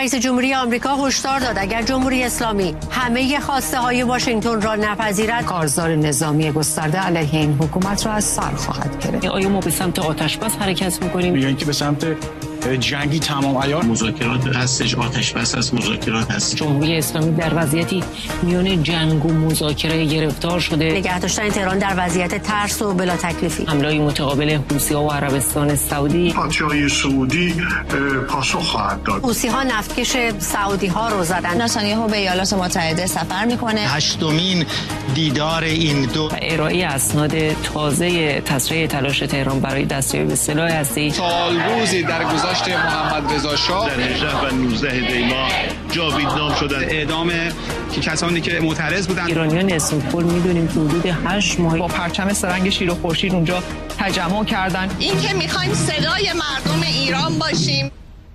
رئیس جمهوری آمریکا هشدار داد اگر جمهوری اسلامی همه خواسته های واشنگتن را نپذیرد، کارزار نظامی گسترده علیه این حکومت را از سر خواهد گرفت. آیا ما به سمت آتش‌بس حرکت می‌کنیم یا اینکه به سمت جنگی تمام عیار؟ مذاکرات هستش، آتش‌بس هست، مذاکرات هست. جمهوری اسلامی در وضعیتی میان جنگ و مذاکره گرفتار شده. نگه داشتن تهران در وضعیت ترس و بلا تکلیفی. حمله متقابل حوثی‌ها و عربستان سعودی. پادشاهی سعودی پاسخ خواهد داد. حوثی‌ها نفتکش سعودی‌ها رو زدن. نتانیاهو به ایالات متحده سفر می‌کنه. هشتمین دیدار این دو. ارائه اسناد تازه تسریع تلاش تهران برای دستیابی به سلاح هسته‌ای. سالروزی در گذشت محمد رضا شاه در 18 و 19 دی ماه جاویدنام شدن. اعدام کسانی که معترض بودند. ایرانیان اسمپول میدونیم که حدود 8 ماه با پرچم سرنگ شیر و خورشید اونجا تجمع کردن. این که میخوایم صدای مردم ایران باشیم.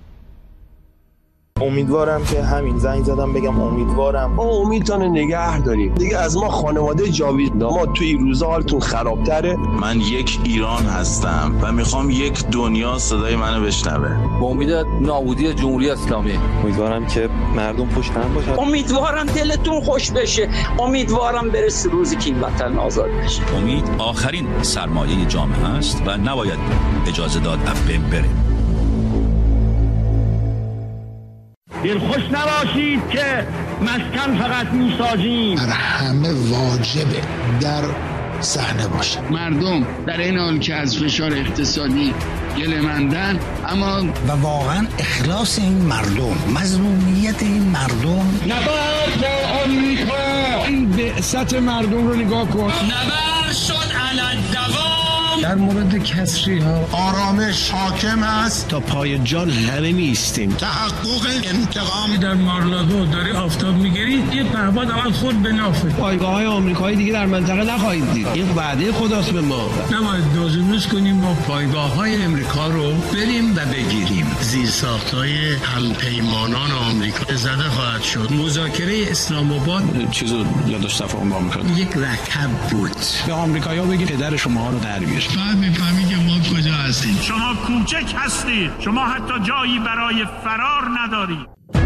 امیدوارم که همین زنگ زدم بگم امیدوارم ما امیدتون نگه داریم دیگه. از ما خانواده جاویدنام، ما توی روزا حالتون خرابتره. من یک ایران هستم و میخوام یک دنیا صدای منو بشنوه. با امید نابودی جمهوری اسلامی. امیدوارم که مردم پشت هم باشن. امیدوارم دلتون خوش بشه. امیدوارم برسه روزی که این وطن آزاد بشه. امید آخرین سرمایه جامعه است و نباید اجازه داد از بین بره. دلخوش نباشید که مسکن فقط میسازیم. در همه واجبه در صحنه باشه. مردم در این حال که از فشار اقتصادی گله‌مندن، اما و واقعا اخلاص این مردم، مظلومیت این مردم. نبرد آمریکا، این بعثت مردم رو نگاه کن. نبرد شد علی الدوام. در مورد کسری ها آرامش حاکم است. تا پای جان همه میستیم. تحقق انتقام. در مارلاگو داری آفتاب میگیری، یه پهباد اول خود به نافه. پایگاه های آمریکایی دیگه در منطقه نخواهید دید. این وعده خداست به ما. نباید دازونوز کنیم ما پایگاه های امریکا رو بریم و بگیریم. زیرساخت‌های همپیمانان آمریکا زده خواهد شد. مذاکره اسلام آباد چیزو یادش تفاهم با میکنه. یک رکب بود. به آمریکایی‌ها بگید پدر شما رو در بیار. بعد میفهمی که ما کجا هستیم. شما کوچک هستید. شما حتی جایی برای فرار ندارید.